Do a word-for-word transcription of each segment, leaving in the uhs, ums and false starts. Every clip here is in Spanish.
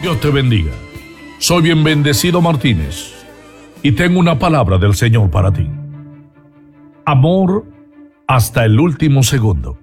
Dios te bendiga. Soy bien bendecido Martínez y tengo una palabra del Señor para ti. Amor hasta el último segundo.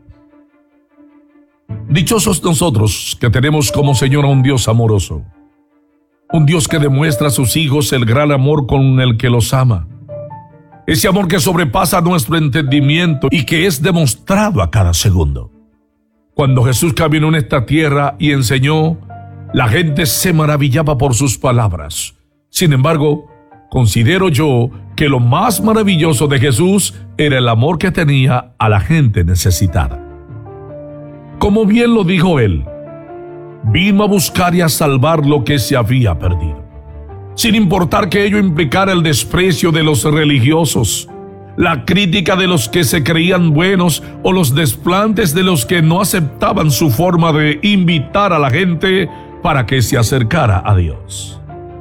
Dichosos nosotros que tenemos como Señor a un Dios amoroso, un Dios que demuestra a sus hijos el gran amor con el que los ama. Ese amor que sobrepasa nuestro entendimiento y que es demostrado a cada segundo. Cuando Jesús caminó en esta tierra y enseñó, la gente se maravillaba por sus palabras. Sin embargo, considero yo que lo más maravilloso de Jesús era el amor que tenía a la gente necesitada. Como bien lo dijo él, vino a buscar y a salvar lo que se había perdido. Sin importar que ello implicara el desprecio de los religiosos, la crítica de los que se creían buenos o los desplantes de los que no aceptaban su forma de invitar a la gente para que se acercara a Dios.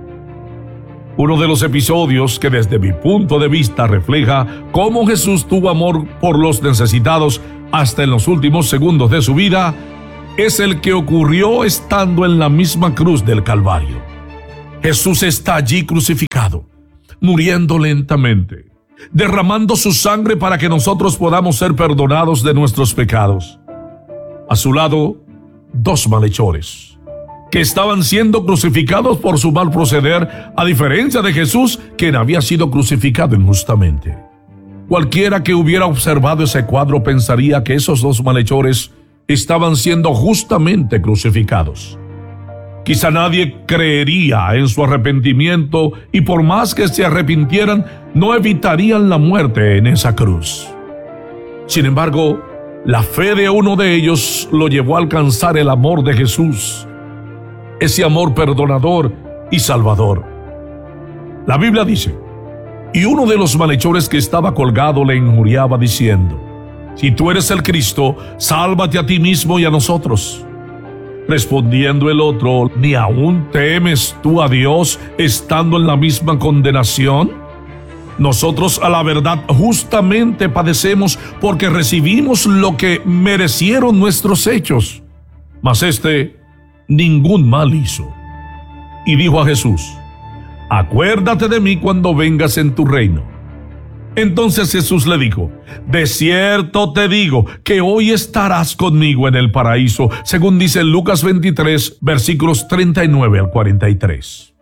Uno de los episodios que desde mi punto de vista refleja cómo Jesús tuvo amor por los necesitados hasta en los últimos segundos de su vida es el que ocurrió estando en la misma cruz del Calvario. Jesús está allí crucificado, muriendo lentamente, derramando su sangre para que nosotros podamos ser perdonados de nuestros pecados. A su lado, dos malhechores que estaban siendo crucificados por su mal proceder, a diferencia de Jesús, quien había sido crucificado injustamente. Cualquiera que hubiera observado ese cuadro pensaría que esos dos malhechores estaban siendo justamente crucificados. Quizá nadie creería en su arrepentimiento y por más que se arrepintieran, no evitarían la muerte en esa cruz. Sin embargo, la fe de uno de ellos lo llevó a alcanzar el amor de Jesús, ese amor perdonador y salvador. La Biblia dice, y uno de los malhechores que estaba colgado le injuriaba diciendo, si tú eres el Cristo, sálvate a ti mismo y a nosotros. Respondiendo el otro, ¿ni aún temes tú a Dios estando en la misma condenación? Nosotros a la verdad justamente padecemos porque recibimos lo que merecieron nuestros hechos, mas este ningún mal hizo. Y dijo a Jesús, acuérdate de mí cuando vengas en tu reino. Entonces Jesús le dijo, de cierto te digo que hoy estarás conmigo en el paraíso, según dice Lucas veintitrés, versículos treinta y nueve al cuarenta y tres.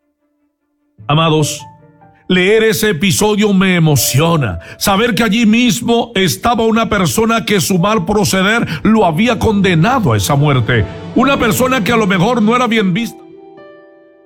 Amados, leer ese episodio me emociona. Saber que allí mismo estaba una persona que su mal proceder lo había condenado a esa muerte. Una persona que a lo mejor no era bien vista